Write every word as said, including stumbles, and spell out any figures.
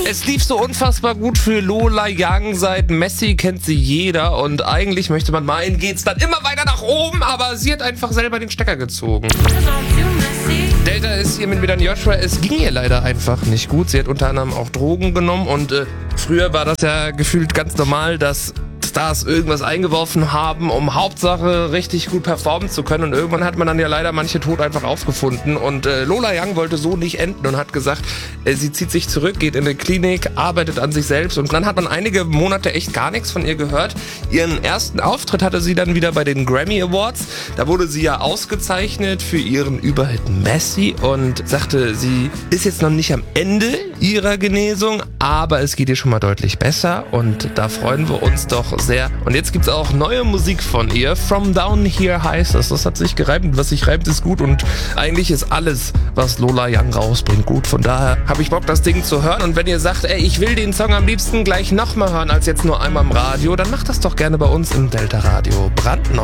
Es lief so unfassbar gut für Lola Young. Seit Messi kennt sie jeder und eigentlich möchte man meinen, geht's dann immer weiter nach oben, aber sie hat einfach selber den Stecker gezogen. Delta ist hier mit Milan Joshua. Es ging ihr leider einfach nicht gut. Sie hat unter anderem auch Drogen genommen und äh, früher war das ja gefühlt ganz normal, dass Stars irgendwas eingeworfen haben, um Hauptsache richtig gut performen zu können, und irgendwann hat man dann ja leider manche tot einfach aufgefunden und äh, Lola Young wollte so nicht enden und hat gesagt, äh, sie zieht sich zurück, geht in eine Klinik, arbeitet an sich selbst, und dann hat man einige Monate echt gar nichts von ihr gehört. Ihren ersten Auftritt hatte sie dann wieder bei den Grammy Awards. Da wurde sie ja ausgezeichnet für ihren Überhit Messi und sagte, sie ist jetzt noch nicht am Ende ihrer Genesung, aber es geht ihr schon mal deutlich besser und da freuen wir uns doch sehr. Und jetzt gibt's auch neue Musik von ihr. From Down Here heißt das. Das hat sich gereimt. Was sich reimt, ist gut. Und eigentlich ist alles, was Lola Young rausbringt, gut. Von daher habe ich Bock, das Ding zu hören. Und wenn ihr sagt, ey, ich will den Song am liebsten gleich nochmal hören, als jetzt nur einmal im Radio, dann macht das doch gerne bei uns im Delta Radio brandneu.